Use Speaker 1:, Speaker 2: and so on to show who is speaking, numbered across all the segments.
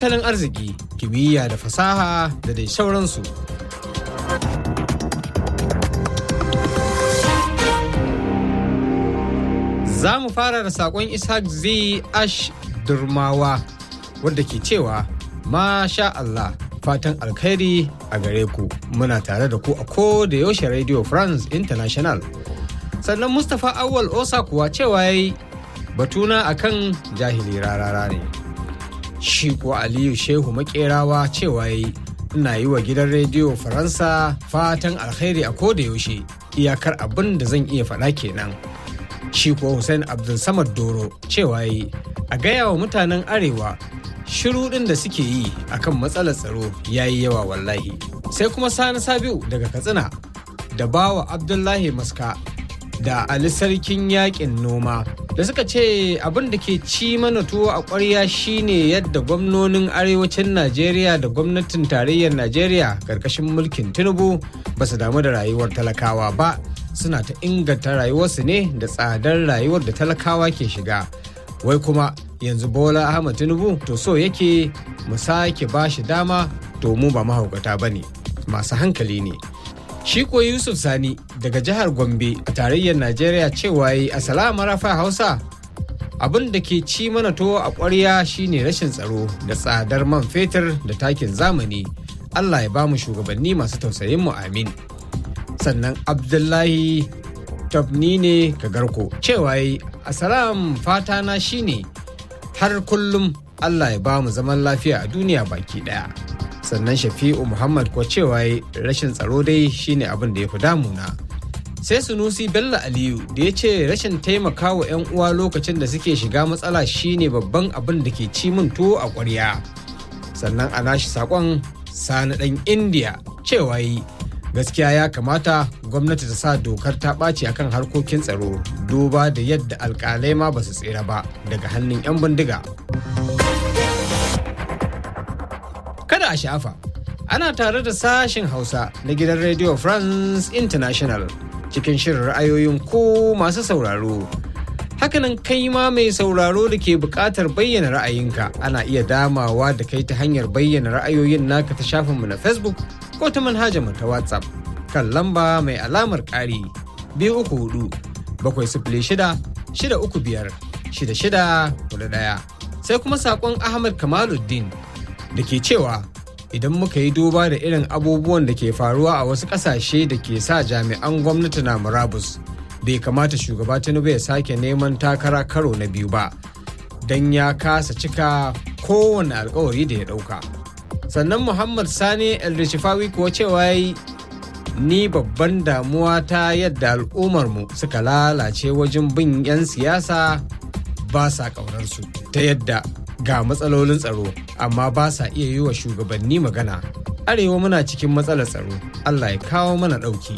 Speaker 1: tattalin arziki, kimiyya da fasaha da dai sauransu. Za mu fara da saƙon Ishaq Z. Ash Durmawa wadda ke cewa Masha Allah fatan alkhairi a gare ku muna tare da ku a ko da yaushe Radio France International. Sannan Mustapha Awal Osa kuwa cewa yayi batuna akan jahili rarara ne. Shi kuwa Aliyu Shehu Makerawa cewa yayi ina yi wa gidan Radio Faransa fatan alkhairi a ko da yaushe iyakar abin da zan iya faɗa kenan. Shi kuwa Hussein Abdulsamad Doro cewa yi a gaya wa mutanen Arewa shiru ɗin da suke yi akan matsalar tsaro ya yi yawa wallahi. Sai kuma Sani Sabiu daga Katsina da Bawa Abdullahi Maska da Ali Sarkin Yaƙin Noma da suka ce abin da ke ci mana tuwo a ƙwarya shine yadda gwamnonin arewacin Najeriya da gwamnatin tarayyar Najeriya ƙarƙashin mulkin Tinubu ba su damu da rayuwar talakawa ba. Suna ta inganta rayuwarsu ne da tsadar rayuwar da talakawa ke shiga. Wai kuma yanzu Bola Ahmed Tinubu to so yake mu sake ba shi dama to mu ba mahaukata ba ne, masu hankali ne. Shi ko Yusuf Sani daga jihar Gombe a tarayyar Najeriya cewa yi Assalamu Rafa Hausa. Abin da ke ci mana tuwo a ƙwarya shine rashin tsaro da tsadar man fetur da takin zamani. Allah ya ba mu shugabanni masu tausayin mu amin. Sannan Abdullahi Tabni ne Kagarko cewa yi Assalam fata na shine har kullum Allah ya ba mu zaman lafiya a duniya baki daya. Sannan Shafi'u Muhammad ko cewa yi rashin tsaro dai shine abin da ya fi damuna. Sai Sunusi Bello Aliyu da ya ce rashin taimakawa 'yan uwa lokacin da suke shiga matsala shine babban abin da ke ci min tuwo a ƙwarya. Sannan a nashi saƙon Sani ɗan Indiya cewa yi gaskiya ya kamata gwamnati ta sa dokar ta ɓaci akan harkokin tsaro duba da yadda alƙalai ma ba su tsira ba daga hannun 'yan bindiga. Kada a sha'afa, ana tare da sashen Hausa na gidan Radio France International cikin shirin ra'ayoyin ku masu sauraro. Hakanan kai ma mai sauraro da ke buƙatar bayyana ra'ayinka ana iya damawa da kai ta hanyar bayyana ra'ayoyin naka ta shafinmu na Facebook ko ta manhajar mu ta WhatsApp kan lamba mai alamar ƙari 234-636-635-6641. Sai kuma saƙon Ahmad Kamaluddin da ke cewa idan muka yi duba da irin abubuwan da ke faruwa a wasu ƙasashe da ke sa jami'an gwamnati na murabus bai kamata shugaba Tinubu ya sake neman takara karo na biyu ba don ya kasa cika kowane alkawari da ya ɗauka. Sannan Muhammad Sani El-Rishifawi kuwa cewa yi ni babban damuwa ta yadda al'ummarmu suka lalace wajen bin 'yan siyasa ba sa ƙaunarsu ta yadda ga matsalolin tsaro amma ba sa iya yi wa shugabanni magana. Arewa muna cikin matsalar tsaro, Allah ya kawo mana ɗauki.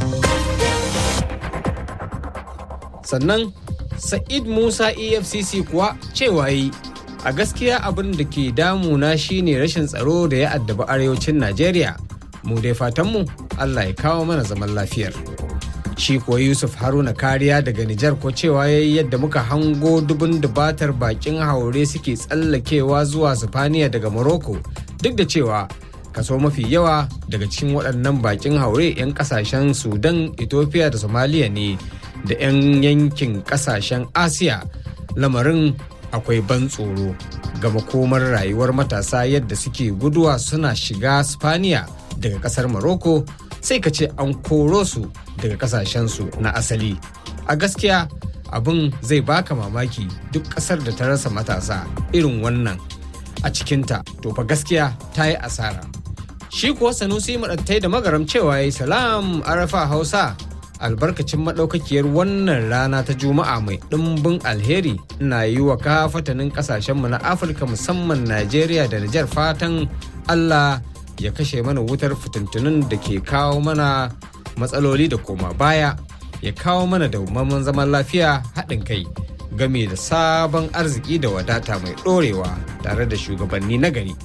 Speaker 1: Sannan Sa'id Musa EFCC kuwa cewa yi a gaskiya abin da ke damuna shine rashin tsaro da ya addabi arewacin Najeriya. Mu dai fatanmu Allah ya kawo mana zaman lafiyar. Shi kuwa Yusuf Haruna Kariya daga Nijar ko cewa yayi yadda muka hango dubun dubatar bakin haure suke tsallakewa zuwa Sifaniya daga Morocco, duk da cewa kaso mafi yawa daga cikin waɗannan bakin haure 'yan ƙasashen Sudan, Ethiopia da Somalia ne da 'yan yankin ƙasashen Asiya. Lamarin akwai ban tsoro ga makomar rayuwar matasa yadda suke guduwa suna shiga Spaniya daga kasar Morocco sai ka ce an koro su daga kasashensu na asali. A gaskiya abin zai baka mamaki duk kasar da ta rasa matasa irin wannan a cikinta to fa gaskiya ta yi asara. Shi kuwa Sanusi Maɗattai da Magaram cewa ya yi salam Arafa Hausa. Albarkacin maɗaukakiyar wannan rana ta Juma'a mai ɗimbin alheri na yi wa kafatanin ƙasashenmu na Afirka musamman Najeriya da Nijar fatan Allah ya kashe mana wutar fitintunin da ke kawo mana matsaloli da koma baya, ya kawo mana dawwammamen zaman lafiya, haɗin kai game da sabon arziki da wadata mai ɗorewa tare da shugabanni na gari.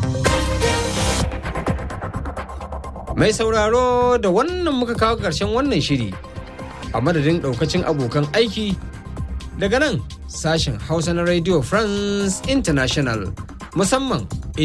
Speaker 1: Mai sauraro da wannan muka kawo ƙarshen wannan shiri a madadin ɗaukacin abokan aiki daga nan sashen Hausa na Radio France International musamman